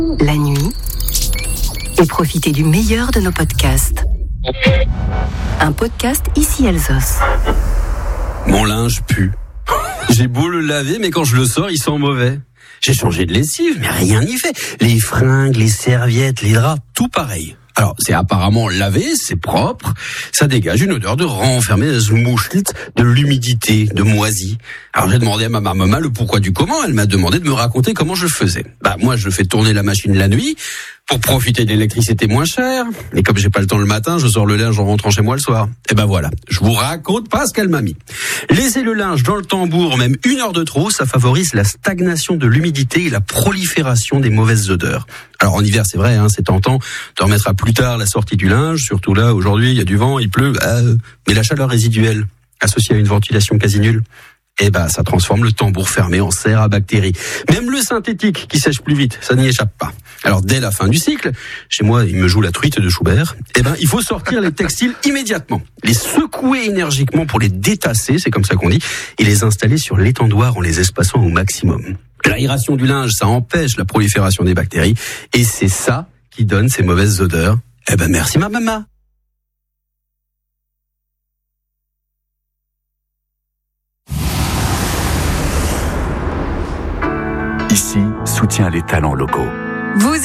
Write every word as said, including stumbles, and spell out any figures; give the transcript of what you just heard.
la nuit, et profitez du meilleur de nos podcasts. Un podcast Ici Alsos. Mon linge pue. J'ai beau le laver, mais quand je le sors, il sent mauvais. J'ai changé de lessive, mais rien n'y fait. Les fringues, les serviettes, les draps, tout pareil. Alors, c'est apparemment lavé, c'est propre, ça dégage une odeur de renfermé, de mouchite, de l'humidité, de moisi. Alors, j'ai demandé à ma maman le pourquoi du comment, elle m'a demandé de me raconter comment je faisais. Bah, moi, je fais tourner la machine la nuit, pour profiter de l'électricité moins chère. Et comme j'ai pas le temps le matin, je sors le linge en rentrant chez moi le soir. Et ben voilà, je vous raconte pas ce qu'elle m'a mis. Laisser le linge dans le tambour, même une heure de trop, ça favorise la stagnation de l'humidité et la prolifération des mauvaises odeurs. Alors en hiver, c'est vrai, hein, c'est tentant de remettre à plus tard la sortie du linge, surtout là, aujourd'hui, il y a du vent, il pleut, euh, mais la chaleur résiduelle, associée à une ventilation quasi nulle, eh ben, ça transforme le tambour fermé en serre à bactéries. Même le synthétique, qui sèche plus vite, ça n'y échappe pas. Alors, dès la fin du cycle, chez moi, il me joue la truite de Schubert, eh ben, il faut sortir les textiles immédiatement, les secouer énergiquement pour les détasser, c'est comme ça qu'on dit, et les installer sur l'étendoir en les espaçant au maximum. L'aération du linge, ça empêche la prolifération des bactéries, et c'est ça qui donne ces mauvaises odeurs. Eh ben, merci ma maman. Ici, soutient les talents locaux. Vous